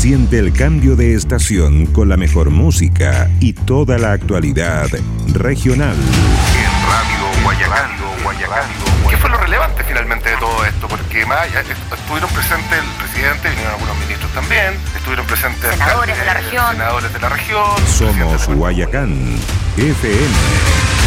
Siente el cambio de estación con la mejor música y toda la actualidad regional. En Radio Guayacán. ¿Qué fue lo relevante finalmente de todo esto? Porque más allá, estuvieron presentes el presidente, vinieron algunos ministros también, estuvieron presentes senadores de la región. Somos Guayacán FM.